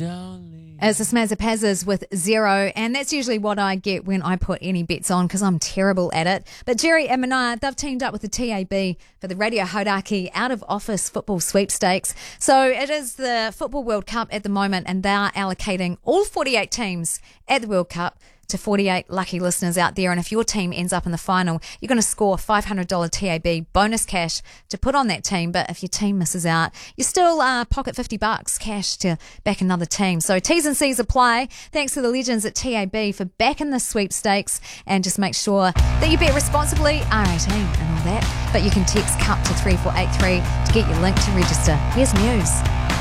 darling. As the Smazzapazzers with Zero, and that's usually what I get when I put any bets on because I'm terrible at it. But Jerry and Mania, they've teamed up with the TAB for the Radio Hauraki Out of Office Football Sweepstakes. So it is the Football World Cup at the moment, and they are allocating all 48 teams at the World Cup to 48 lucky listeners out there. And if your team ends up in the final, you're going to score $500 TAB bonus cash to put on that team. But if your team misses out, you still pocket $50 cash to back another team. So T's and C's apply. Thanks to the legends at TAB for backing the sweepstakes. And just make sure that you bet responsibly, R18 and all that. But you can text CUP to 3483 to get your link to register. Here's news.